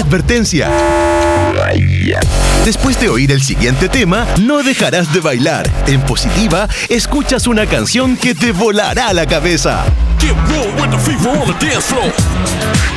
Advertencia. Después de oír el siguiente tema, no dejarás de bailar. En Positiva, escuchas una canción que te volará la cabeza. Get raw with the fever on the dance floor.